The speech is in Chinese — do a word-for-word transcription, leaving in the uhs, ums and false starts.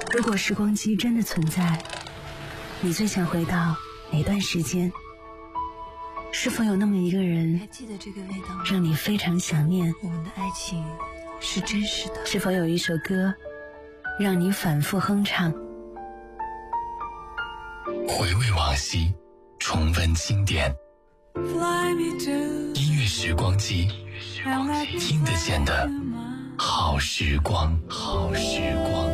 如果时光机真的存在，你最想回到哪段时间？是否有那么一个人， 还记得这个味道吗？ 让你非常想念？ 我们的爱情是真实的。 是否有一首歌，让你反复哼唱？ 回味往昔，重温经典，音乐时光机，听得见的好时光，好时光。